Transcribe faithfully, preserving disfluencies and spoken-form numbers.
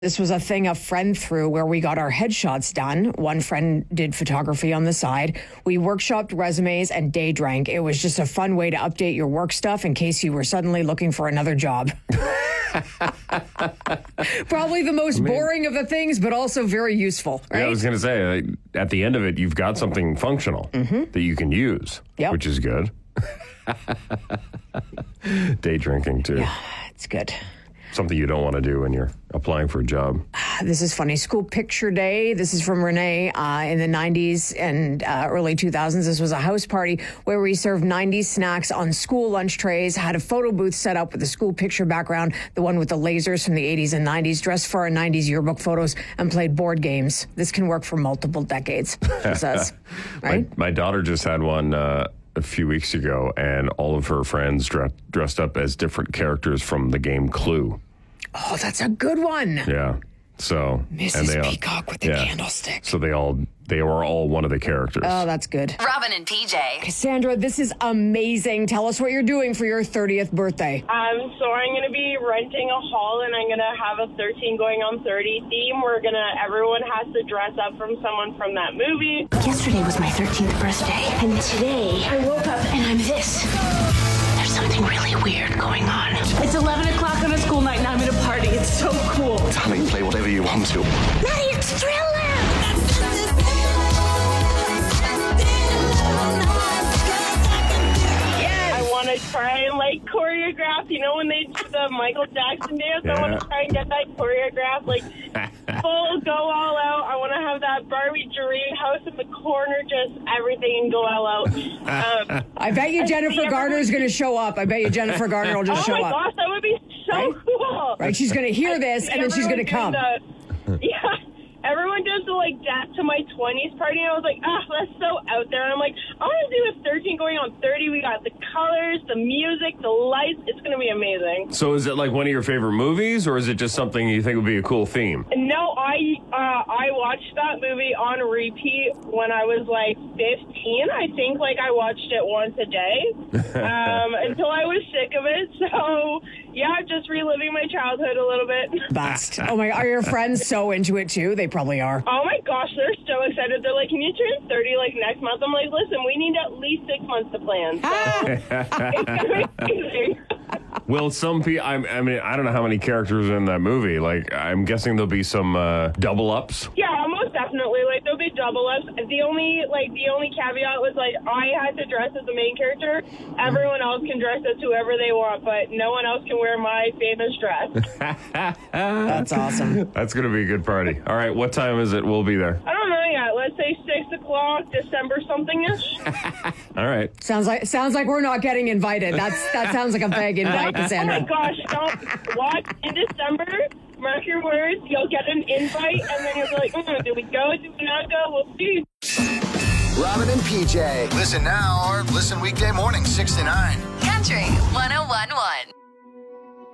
This was a thing a friend threw where we got our headshots done. One friend did photography on the side. We workshopped resumes and day drank. It was just a fun way to update your work stuff in case you were suddenly looking for another job. Probably the most I mean, boring of the things, but also very useful. Right? Yeah, I was going to say, like, at the end of it, you've got something functional mm-hmm. that you can use, yep. which is good. Day drinking, too. Yeah, it's good. Something you don't want to do when you're applying for a job. This is funny. School picture day. This is from Renee uh, in the nineties and uh, early two thousands. This was a house party where we served nineties snacks on school lunch trays, had a photo booth set up with a school picture background, the one with the lasers from the eighties and nineties, dressed for our nineties yearbook photos, and played board games. This can work for multiple decades, she says. Right? My, my daughter just had one uh, a few weeks ago, and all of her friends dre- dressed up as different characters from the game Clue. Oh, that's a good one. Yeah. So Missus And they all, Peacock with the yeah. candlestick. So they all they were all one of the characters. Oh, that's good. Robin and P J. Cassandra, this is amazing. Tell us what you're doing for your thirtieth birthday. Um, so I'm going to be renting a hall, and I'm going to have a thirteen going on thirty theme. We're going to, everyone has to dress up from someone from that movie. Yesterday was my thirteenth birthday, and today I woke up and I'm this. There's something really weird going on. It's eleven o'clock on a school night and I'm at a party. It's so cool. Darling, play whatever you want to. Maddie, it's Thriller! I want to try and, like, choreograph. You know when they do the Michael Jackson dance? Yeah. I want to try and get that choreographed, like, full go all out. I want to have that Barbie dream house in the corner, just everything and go all out. Um, I bet you Jennifer Garner's going to show up. I bet you Jennifer Garner will just oh show my up. gosh, that would be so Right? cool. Right, she's going to hear this, and then she's going to come. The, yeah, everyone does the, like, Death to My twenties party, and I was like, ah, that's so out there. And I'm like, I want to do a thirteen going on thirty. We got the colors, the music, the lights. It's going to be amazing. So is it like one of your favorite movies, or is it just something you think would be a cool theme? No, I uh, I watched that movie on repeat when I was like fifteen. I think like I watched it once a day um, until I was sick of it. So yeah, just reliving my childhood a little bit. Best. Oh my! Are your friends so into it too? They probably are. Oh my gosh, they're so excited. They're like, "Can you turn thirty like next month?" I'm like, "Listen, we need at least six months to plan." So it's gonna be amazing. Will some people, I mean, I don't know how many characters are in that movie. Like, I'm guessing there'll be some uh, double ups. Yeah, most definitely. Like, there'll be double ups. The only, like, the only caveat was, like, I had to dress as the main character. Everyone else can dress as whoever they want, but no one else can wear my famous dress. That's awesome. That's going to be a good party. All right, what time is it? We'll be there. I don't know yet. Let's say six o'clock, December something-ish. All right. Sounds like sounds like we're not getting invited. That's That sounds like a vague invite, Cassandra. Oh my gosh, don't watch in December. Mark your words, you'll get an invite, and then you'll be like, mm, do we go, do we not go? We'll see. Robin and P J. Listen now or listen weekday morning, six to nine. Country one oh one one.